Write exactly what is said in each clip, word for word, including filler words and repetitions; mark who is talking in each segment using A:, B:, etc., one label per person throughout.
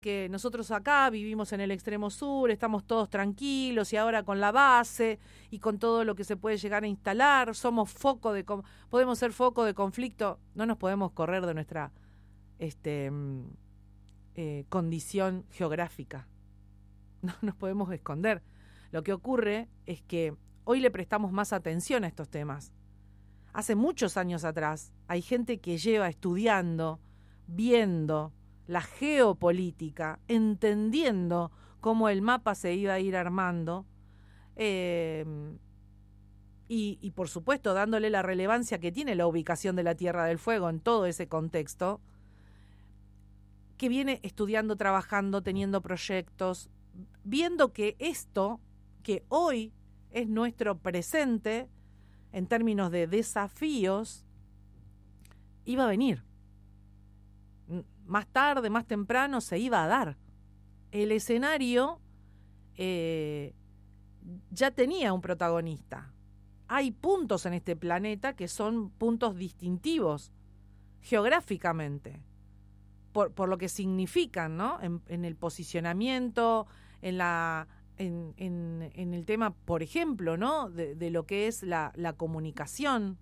A: que nosotros acá vivimos en el extremo sur, estamos todos tranquilos y ahora con la base y con todo lo que se puede llegar a instalar, somos foco de podemos ser foco de conflicto, no nos podemos correr de nuestra este eh, condición geográfica, no nos podemos esconder. Lo que ocurre es que hoy le prestamos más atención a estos temas. Hace muchos años atrás hay gente que lleva estudiando, viendo la geopolítica, entendiendo cómo el mapa se iba a ir armando eh, y, y, por supuesto, dándole la relevancia que tiene la ubicación de la Tierra del Fuego en todo ese contexto, que viene estudiando, trabajando, teniendo proyectos, viendo que esto, que hoy es nuestro presente en términos de desafíos, iba a venir. Más tarde, más temprano, se iba a dar. El escenario eh, ya tenía un protagonista. Hay puntos en este planeta que son puntos distintivos geográficamente, por, por lo que significan, ¿no? En, en el posicionamiento, en la, en, en, en el tema, por ejemplo, ¿no? De, de lo que es la, la comunicación.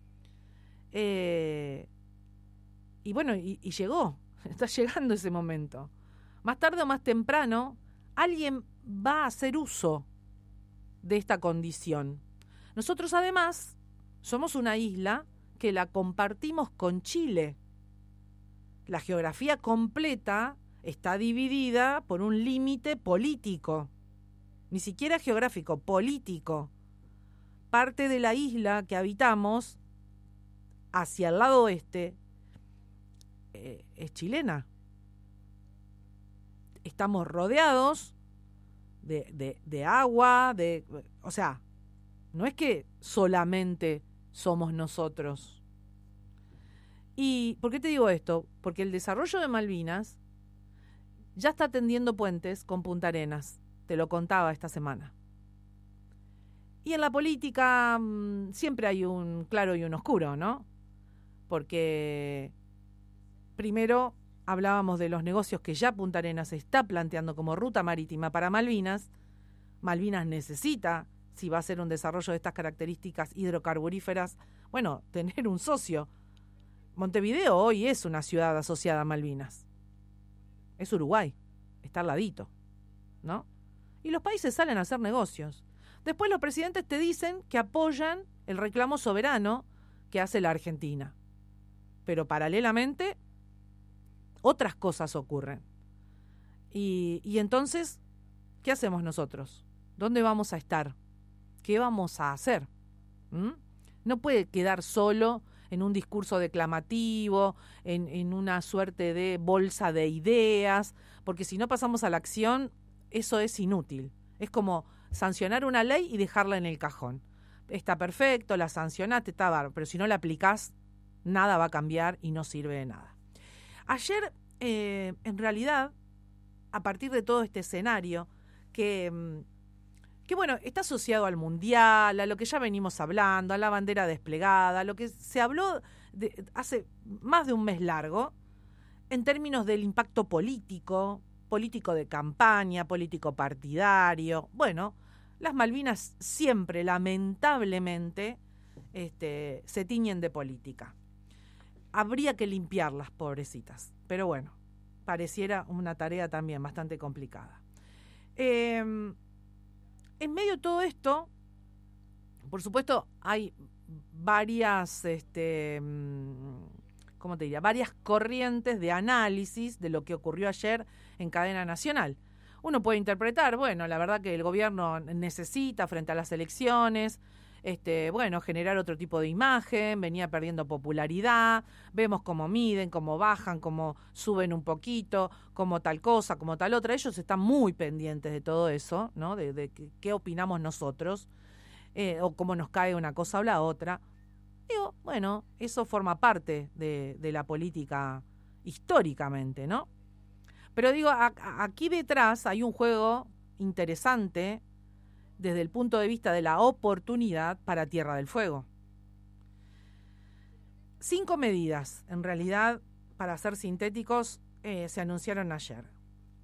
A: Eh, y bueno, y, y llegó. Está llegando ese momento. Más tarde o más temprano, alguien va a hacer uso de esta condición. Nosotros, además, somos una isla que la compartimos con Chile. La geografía completa está dividida por un límite político. Ni siquiera geográfico, político. Parte de la isla que habitamos, hacia el lado oeste, es chilena. Estamos rodeados de, de, de agua, de, o sea, no es que solamente somos nosotros. ¿Y por qué te digo esto? Porque el desarrollo de Malvinas ya está tendiendo puentes con Punta Arenas, te lo contaba esta semana. Y en la política mmm, siempre hay un claro y un oscuro, ¿no? Porque primero hablábamos de los negocios que ya Punta Arenas está planteando como ruta marítima para Malvinas. Malvinas necesita, si va a ser un desarrollo de estas características hidrocarburíferas, bueno, tener un socio. Montevideo hoy es una ciudad asociada a Malvinas. Es Uruguay, está al ladito, ¿no? Y los países salen a hacer negocios. Después los presidentes te dicen que apoyan el reclamo soberano que hace la Argentina. Pero paralelamente otras cosas ocurren. Y, y entonces, ¿qué hacemos nosotros? ¿Dónde vamos a estar? ¿Qué vamos a hacer? ¿Mm? No puede quedar solo en un discurso declamativo, en, en una suerte de bolsa de ideas, porque si no pasamos a la acción, eso es inútil. Es como sancionar una ley y dejarla en el cajón. Está perfecto, la sancionaste, está bárbaro, pero si no la aplicás, nada va a cambiar y no sirve de nada. Ayer, eh, en realidad, a partir de todo este escenario, que, que bueno, está asociado al Mundial, a lo que ya venimos hablando, a la bandera desplegada, a lo que se habló de, hace más de un mes largo, en términos del impacto político, político de campaña, político partidario. Bueno, las Malvinas siempre, lamentablemente, este, se tiñen de política. Habría que limpiarlas, pobrecitas. Pero bueno, pareciera una tarea también bastante complicada. Eh, en medio de todo esto, por supuesto, hay varias, este, ¿cómo te diría? Varias corrientes de análisis de lo que ocurrió ayer en cadena nacional. Uno puede interpretar, bueno, la verdad que el gobierno necesita frente a las elecciones, Este, bueno, generar otro tipo de imagen, venía perdiendo popularidad, vemos cómo miden, cómo bajan, cómo suben un poquito, cómo tal cosa, cómo tal otra. Ellos están muy pendientes de todo eso, ¿no? De, de qué opinamos nosotros, eh, o cómo nos cae una cosa o la otra. Digo, bueno, eso forma parte de, de la política históricamente, ¿no? Pero digo, a, a, aquí detrás hay un juego interesante desde el punto de vista de la oportunidad para Tierra del Fuego. Cinco medidas, en realidad, para ser sintéticos, eh, se anunciaron ayer.